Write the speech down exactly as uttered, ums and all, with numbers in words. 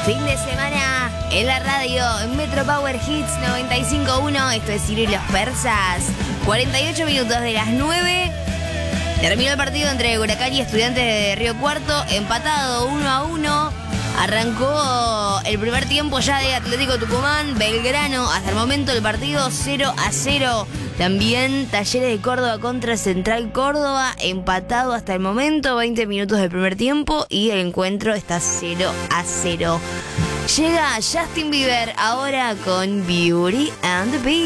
Fin de semana en la radio, en Metro Power Hits noventa y cinco punto uno. Esto es Ciro y los Persas. cuarenta y ocho minutos de las nueve. Terminó el partido entre Huracán y Estudiantes de Río Cuarto, empatado uno a uno. Arrancó el primer tiempo ya de Atlético Tucumán, Belgrano. Hasta el momento el partido cero a cero. También Talleres de Córdoba contra Central Córdoba, empatado hasta el momento, veinte minutos del primer tiempo y el encuentro está cero a cero. Llega Justin Bieber ahora con Beauty and the Beast.